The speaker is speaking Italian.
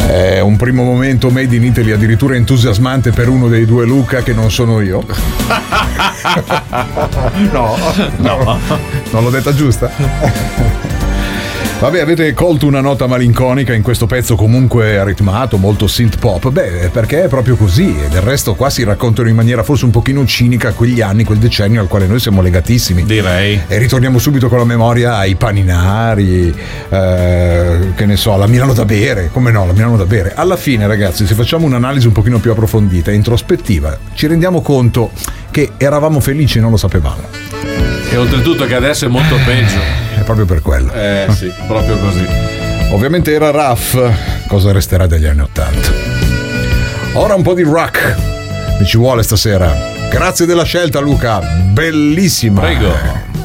È un primo momento made in Italy addirittura entusiasmante per uno dei due Luca che non sono io. No, non l'ho detta giusta? Vabbè, avete colto una nota malinconica in questo pezzo comunque ritmato, molto synth pop. Beh, perché è proprio così, e del resto qua si raccontano in maniera forse un pochino cinica quegli anni, quel decennio al quale noi siamo legatissimi. Direi. E ritorniamo subito con la memoria ai paninari, che ne so, alla Milano da bere. Come no, la Milano da bere. Alla fine, ragazzi, se facciamo un'analisi un pochino più approfondita e introspettiva, ci rendiamo conto che eravamo felici e non lo sapevamo. E oltretutto che adesso è molto peggio. È proprio per quello. Sì, proprio così. Ovviamente era rough, cosa resterà degli anni '80. Ora un po' di rock mi ci vuole stasera. Grazie della scelta, Luca, bellissima. Prego.